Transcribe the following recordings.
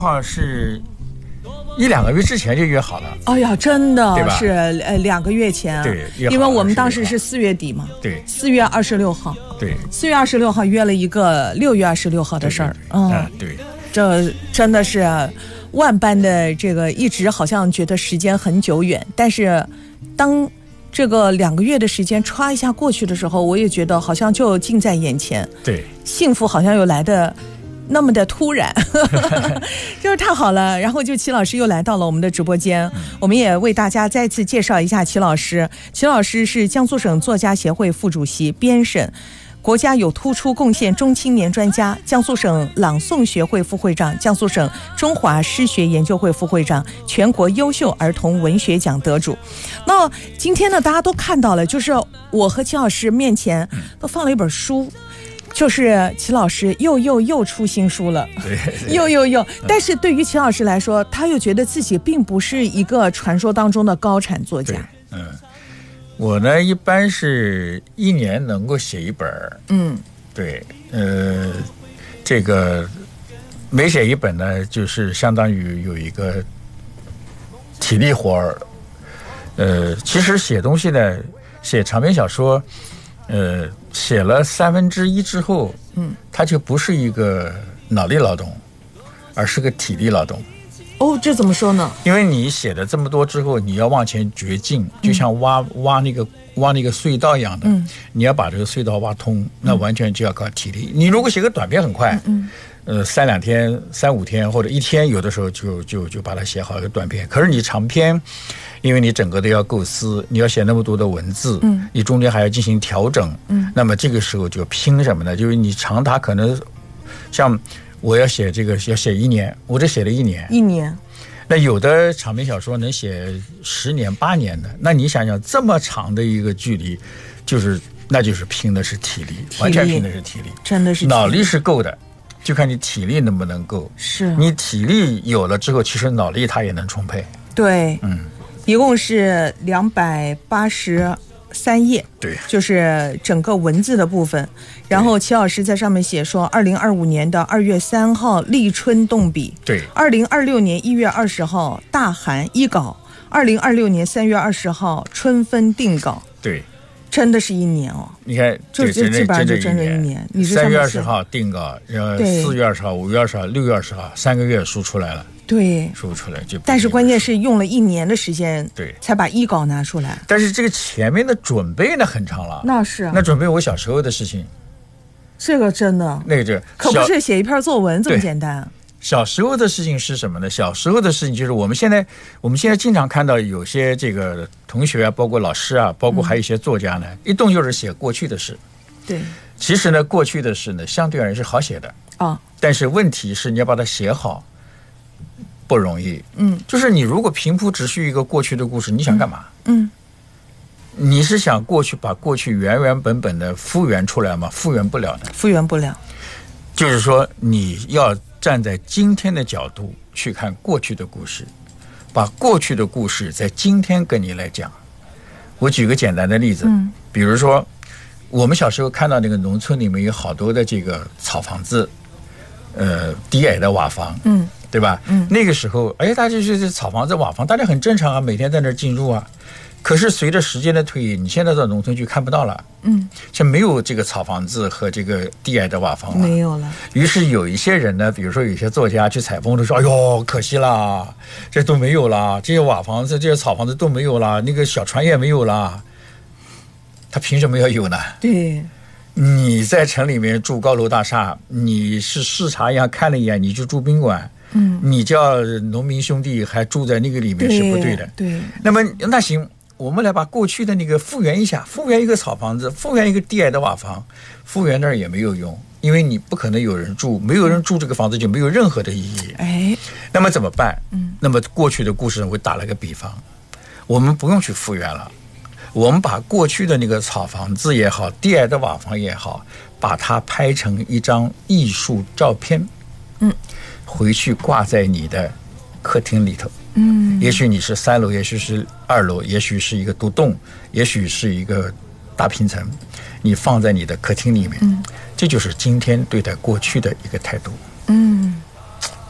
好像是1-2个月之前就约好了。 哎呀，真的对吧是2个月前， 对，约好了因为我们当时是4月底嘛， 对 ，4月26号， 对 ，4月26号约了一个6月26号的事儿， 对， 这真的是万般的这个，一直好像觉得时间很久远，但是当这个2个月的时间歘一下过去的时候，我也觉得好像就近在眼前， 对， 幸福好像又来的那么的突然就是太好了。然后就齐老师又来到了我们的直播间，我们也为大家再次介绍一下齐老师。齐老师是江苏省作家协会副主席、编审，国家有突出贡献中青年专家，江苏省朗诵学会副会长，江苏省中华诗学研究会副会长，全国优秀儿童文学奖得主。那今天呢，大家都看到了，就是我和齐老师面前都放了一本书，就是齐老师又出新书了，又，但是对于齐老师来说，他又觉得自己并不是一个传说当中的高产作家。 我呢一般是1年能够写一本，对，这个每写一本呢，就是相当于有一个体力活儿。其实写东西呢，写长篇小说，写了1/3之后，它就不是一个脑力劳动，而是个体力劳动。 哦，这怎么说呢？ 因为你写了这么多之后，你要往前掘进，就像挖那个隧道一样的，你要把这个隧道挖通，那完全就要靠体力。你如果写个短篇很快，3-2天、3-5天或者1天，有的时候就把它写好一个短篇。可是你长篇，因为你整个都要构思，你要写那么多的文字，你中间还要进行调整，那么这个时候就拼什么呢？就是你长达可能像我要写这个要写1年，我这写了1年。那有的长篇小说能写10年、8年的，那你想想这么长的一个距离，那就是拼的是体力，完全拼的是体力， 真的是脑力是够的，就看你体力能不能够。 是你体力有了之后，其实脑力它也能充沛。 对，一共是283页， 对， 就是整个文字的部分。然后齐老师在上面写说，2025年的2月3号立春动笔， 对 ，2026年1月20号大寒一稿，2026年3月20号春分定稿， 对， 真的是1年哦。 你看， 就基本上就真的1年。你 3月20号定稿，4月20号、5月20号、6月20号，3个月书出来了。 对， 书出来就， 但是关键是用了1年的时间， 对， 才把1稿拿出来。 但是这个前面的准备呢很长了。 那是， 那准备我小时候的事情， 这个真的， 那个可不是写一篇作文这么简单。 小时候的事情是什么呢？小时候的事情就是我们现在经常看到有些这个同学啊，包括老师啊，包括还有一些作家呢，一动就是写过去的事。 对， 其实呢，过去的事呢，相对而言是好写的啊， 但是问题是你要把它写好不容易。就是你如果平铺直叙一个过去的故事，你想干嘛？你是想把过去原本的复原出来吗？复原不了的， 复原不了。 就是说你要站在今天的角度去看过去的故事，把过去的故事在今天跟你来讲。我举个简单的例子，比如说我们小时候看到那个农村里面有好多的这个草房子，低矮的瓦房，对吧？那个时候，大家就是草房子、瓦房，大家很正常啊，每天在那儿进入啊。可是随着时间的推移，你现在到农村去看不到了，像没有这个草房子和这个低矮的瓦房了， 没有了。 于是有一些人呢，比如说有些作家去采风，就说：“哎呦，可惜啦，这都没有啦，这些瓦房子、这些草房子都没有啦，那个小船也没有啦。”他凭什么要有呢？ 对， 你在城里面住高楼大厦，你是视察一样看了一眼，你就住宾馆，你叫农民兄弟还住在那个里面是不对的。 对， 那行。我们来把过去的那个复原一下，复原一个草房子，复原一个低矮的瓦房，复原那儿也没有用，因为你不可能有人住，没有人住这个房子就没有任何的意义。那么怎么办？那么过去的故事我打了个比方，我们不用去复原了，我们把过去的那个草房子也好，低矮的瓦房也好，把它拍成一张艺术照片，回去挂在你的客厅里头。也许你是3楼，也许是2楼，也许是一个独栋，也许是一个大平层，你放在你的客厅里面，这就是今天对待过去的一个态度。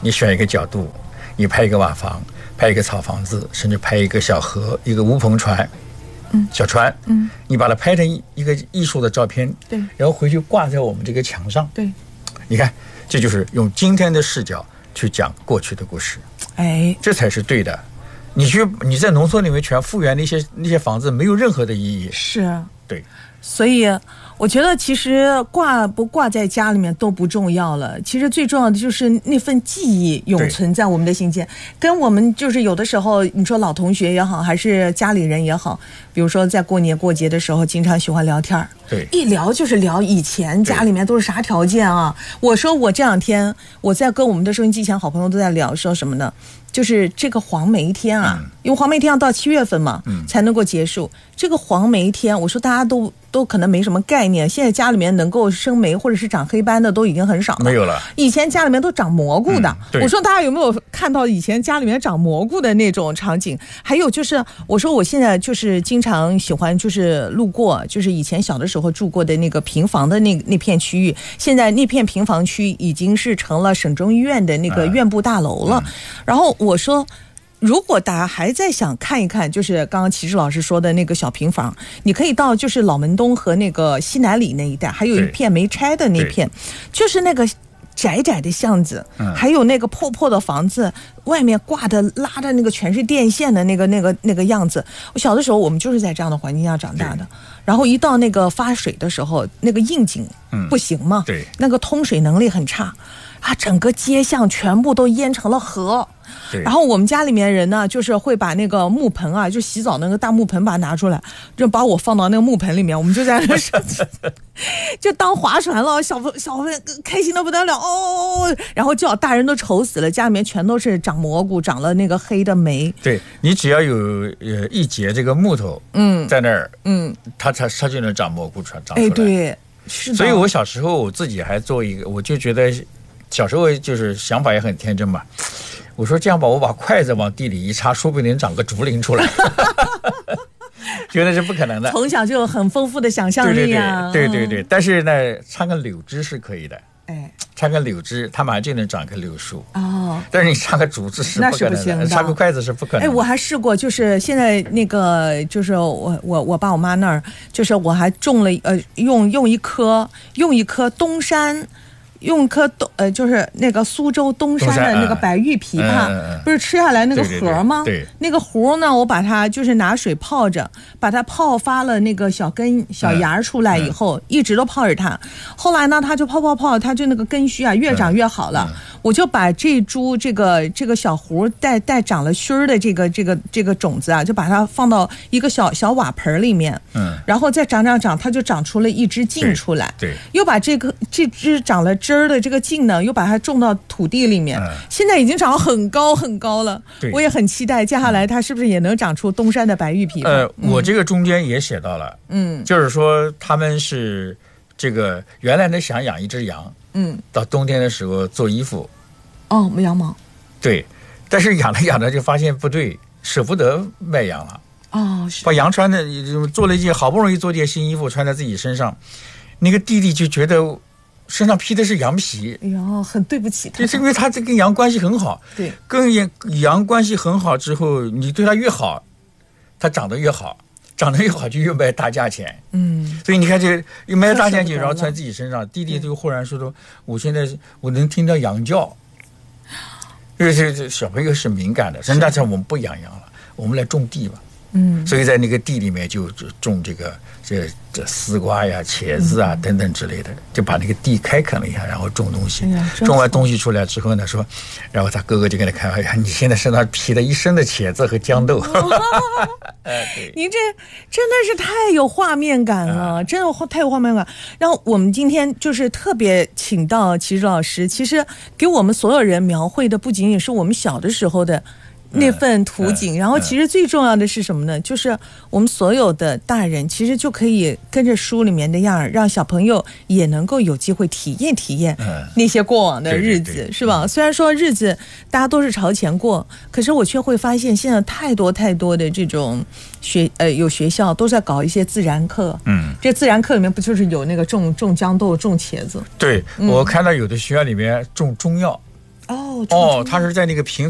你选一个角度，你拍一个瓦房，拍一个草房子，甚至拍一个小河，一个无篷船，小船，你把它拍成一个艺术的照片， 对， 然后回去挂在我们这个墙上， 对， 你看，这就是用今天的视角去讲过去的故事， 哎， 这才是对的。你在农村里面全复原那些房子，没有任何的意义。 是， 对。 所以我觉得其实挂不挂在家里面都不重要了，其实最重要的就是那份记忆永存在我们的心间。跟我们就是有的时候你说老同学也好，还是家里人也好，比如说在过年过节的时候经常喜欢聊天， 对， 一聊就是聊以前家里面都是啥条件啊。我说我这两天我在跟我们的收音机前好朋友都在聊，说什么呢，就是这个黄梅天啊，因为黄梅天要到7月份嘛，才能够结束。这个黄梅天，我说大家都可能没什么概念，现在家里面能够生霉或者是长黑斑的都已经很少了， 没有了。以前家里面都长蘑菇的，我说大家有没有看到以前家里面长蘑菇的那种场景？还有就是，我说我现在就是经常喜欢就是路过，就是以前小的时候住过的那个平房的那片区域，现在那片平房区已经是成了省中医院的那个院部大楼了。然后我说，如果大家还在想看一看，就是刚刚齐志老师说的那个小平房，你可以到就是老门东和那个西南里那一带，还有一片没拆的那片，就是那个窄窄的巷子，还有那个破破的房子，外面挂的拉的那个全是电线的那个样子。我小的时候我们就是在这样的环境下长大的，然后一到那个发水的时候，那个应景不行嘛， 对， 那个通水能力很差啊，整个街巷全部都淹成了河。然后我们家里面人呢，就是会把那个木盆啊，就洗澡那个大木盆把它拿出来，就把我放到那个木盆里面，我们就在那就当划船了，小朋友开心的不得了哦，然后叫大人都愁死了，家里面全都是长蘑菇，长了那个黑的霉。 对，你只要有一节这个木头在那儿，它就能长蘑菇长出来。 哎，对，是的。 所以我小时候我自己还做一个，我就觉得小时候就是想法也很天真嘛。我说这样吧，我把筷子往地里一插，说不定长个竹林出来。觉得是不可能的。 从小就有很丰富的想象力啊。 对，但是呢，插个柳枝是可以的。 哎， 插个柳枝，它马上就能长个柳树。 哦， 但是你插个竹子是不可能的，插个筷子是不可能的。 哎，我还试过，就是现在那个，就是我爸我妈那儿，就是我还种了用一棵东山。用一颗就是那个苏州东山的那个白玉枇杷，不是吃下来那个核吗？ 对， 那个核呢，我把它就是拿水泡着，把它泡发了那个小根小芽出来以后，一直都泡着它。后来呢，它就泡，它就那个根须啊越长越好了。我就把这株这个小核带长了须儿的这个种子啊，就把它放到一个小瓦盆里面，然后再长，它就长出了一支茎出来。 对， 又把这支长了枝儿的这个茎呢，又把它种到土地里面，现在已经长很高很高了。我也很期待接下来它是不是也能长出东山的白玉枇杷。 我这个中间也写到了，就是说他们是这个原来呢想养一只羊，到冬天的时候做衣服。 哦，羊毛。对， 但是养着就发现不对，舍不得卖羊了。 哦，是。 把羊穿的做了一件，好不容易做件新衣服穿在自己身上，那个弟弟就觉得身上披的是羊皮。 哎呦，很对不起他。 就是因为他这跟羊关系很好。 对。 跟羊关系很好之后，你对他越好，他长得越好。长得越好就越卖大价钱，所以你看这又卖大价钱，然后穿自己身上，弟弟就忽然说我现在我能听到羊叫，因为这小朋友是敏感的，但是我们不养羊了，我们来种地吧，所以在那个地里面就种这丝瓜呀、茄子啊等等之类的，就把那个地开垦了一下，然后种东西，种完东西出来之后呢，说，然后他哥哥就跟他开玩笑，你现在身上披了一身的茄子和豇豆。 您这真的是太有画面感了，真的太有画面感。然后我们今天就是特别请到齐志老师，其实给我们所有人描绘的不仅仅是我们小的时候的那份图景，然后其实最重要的是什么呢？就是我们所有的大人其实就可以跟着书里面的样儿，让小朋友也能够有机会体验那些过往的日子，是吧？虽然说日子大家都是朝前过，可是我却会发现现在太多的这种有学校都在搞一些自然课，这自然课里面不就是有那个种豇豆、种茄子？ 对，我看到有的学校里面种中药。 哦哦，它是在那个平